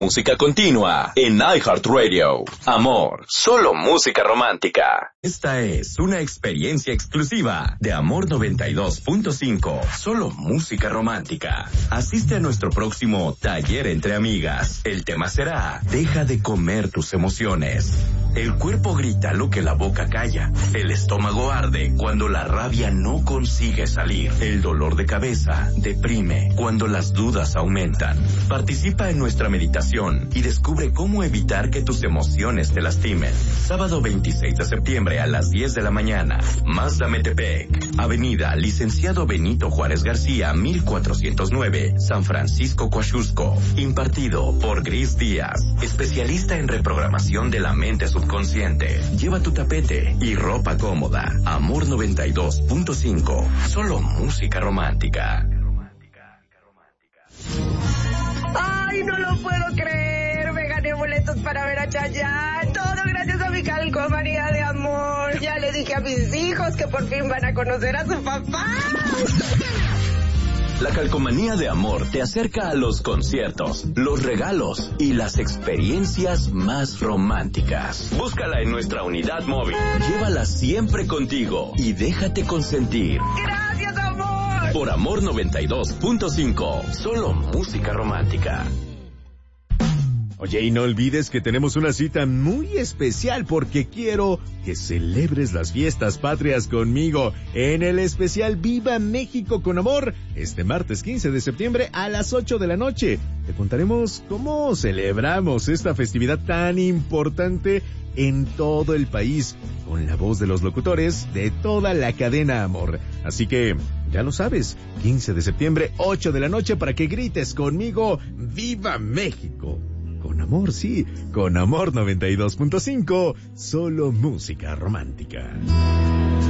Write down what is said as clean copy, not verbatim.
Música continua en iHeartRadio. Amor, solo música romántica. Esta es una experiencia exclusiva de Amor 92.5. Solo música romántica. Asiste a nuestro próximo taller entre amigas. El tema será: deja de comer tus emociones. El cuerpo grita lo que la boca calla. El estómago arde cuando la rabia no consigue salir. El dolor de cabeza deprime cuando las dudas aumentan. Participa en nuestra meditación y descubre cómo evitar que tus emociones te lastimen. Sábado 26 de septiembre a las 10 de la mañana. Mazda Metepec, Avenida Licenciado Benito Juárez García, 1409, San Francisco, Coaxusco. Impartido por Gris Díaz, especialista en reprogramación de la mente subconsciente. Lleva tu tapete y ropa cómoda. Amor 92.5. Solo música romántica. ¡Ay, no lo puedo creer! Me gané boletos para ver a Chayanne. Todo gracias a mi calcomanía de amor. Ya le dije a mis hijos que por fin van a conocer a su papá. La calcomanía de amor te acerca a los conciertos, los regalos y las experiencias más románticas. Búscala en nuestra unidad móvil. Llévala siempre contigo y déjate consentir. ¡Gracias, amor! Por Amor 92.5. Solo música romántica. Oye, y no olvides que tenemos una cita muy especial porque quiero que celebres las fiestas patrias conmigo en el especial Viva México con Amor, este martes 15 de septiembre a las 8 de la noche. Te contaremos cómo celebramos esta festividad tan importante en todo el país, con la voz de los locutores de toda la cadena Amor. Así que, ya lo sabes, 15 de septiembre, 8 de la noche, para que grites conmigo, ¡Viva México! Con Amor, sí, con Amor 92.5, solo música romántica.